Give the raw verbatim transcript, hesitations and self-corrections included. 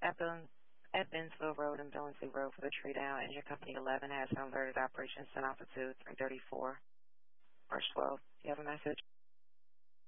at, Bill, at Bensville Road and Billingsley Road for the tree down. Engine Company eleven has an alerted operation sent off to three thirty-four, March twelfth. Do you have a message?